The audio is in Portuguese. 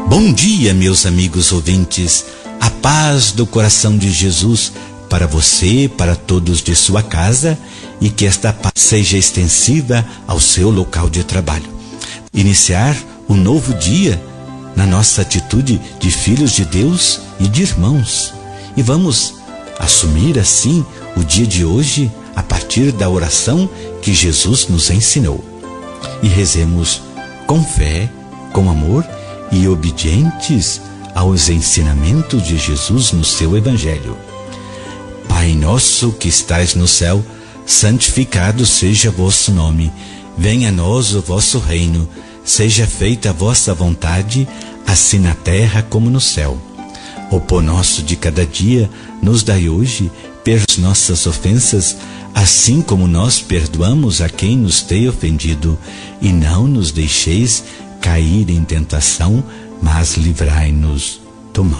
Bom dia, meus amigos ouvintes. A paz do coração de Jesus para você, para todos de sua casa, e que esta paz seja extensiva ao seu local de trabalho. Iniciar um novo dia na nossa atitude de filhos de Deus e de irmãos. E vamos assumir assim o dia de hoje a partir da oração que Jesus nos ensinou. E rezemos com fé, com amor e obedientes aos ensinamentos de Jesus no seu Evangelho. Pai nosso que estais no céu, santificado seja vosso nome. Venha a nós o vosso reino. Seja feita a vossa vontade, assim na terra como no céu. O pão nosso de cada dia nos dai hoje, perdoai nossas ofensas, assim como nós perdoamos a quem nos tem ofendido. E não nos deixeis cair em tentação, mas livrai-nos do mal.